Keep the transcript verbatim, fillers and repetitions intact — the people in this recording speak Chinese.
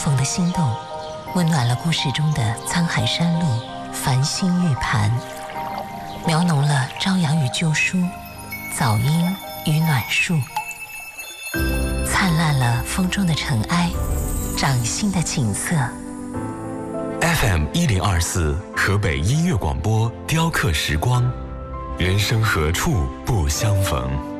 逢的心动，温暖了故事中的沧海山路、繁星玉盘，描浓了朝阳与旧书、早莺与暖树，灿烂了风中的尘埃，掌心的景色。 F M 一零二四河北音乐广播，雕刻时光，人生何处不相逢。